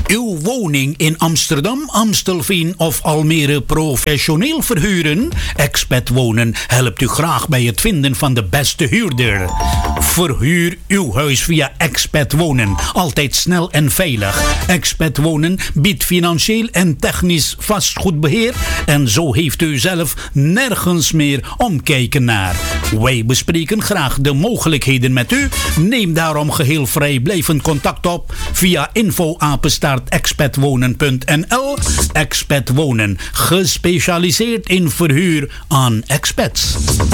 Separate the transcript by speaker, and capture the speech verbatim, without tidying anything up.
Speaker 1: Uw woning in Amsterdam, Amstelveen of Almere professioneel verhuren? Expat Wonen helpt u graag bij het vinden van de beste huurder. Verhuur uw huis via Expat Wonen. Altijd snel en veilig. Expat Wonen biedt financieel en technisch vastgoedbeheer. En zo heeft u zelf nergens meer omkijken naar. Wij bespreken graag de mogelijkheden met u. Neem daarom geheel vrijblijvend contact op via info apenstaart expatwonen punt n l. Expat Wonen, gespecialiseerd in verhuur aan expats.